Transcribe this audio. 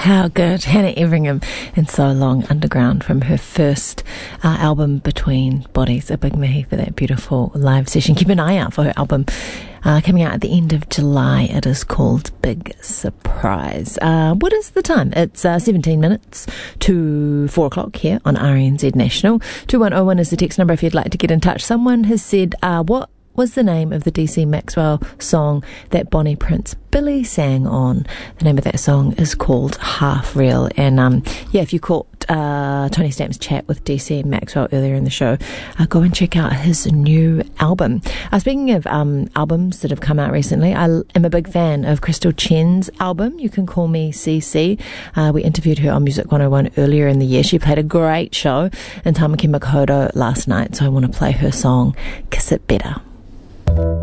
How good. Hannah Everingham and So Long Underground from her first album Between Bodies. A big mihi for that beautiful live session. Keep an eye out for her album coming out at the end of July. It is called Big Surprise. What is the time? It's 17 minutes to 4 o'clock here on RNZ National. 2101 is the text number if you'd like to get in touch. Someone has said, what was the name of the DC Maxwell song that Bonnie Prince Billy sang on? The name of that song is called Half Real. And if you caught Tony Stamp's chat with DC Maxwell earlier in the show, go and check out his new album. Speaking of albums that have come out recently, I am a big fan of Crystal Chen's album, You Can Call Me CC. We interviewed her on Music 101 earlier in the year. She played a great show in Tamaki Makaurau last night, so I want to play her song Kiss It Better.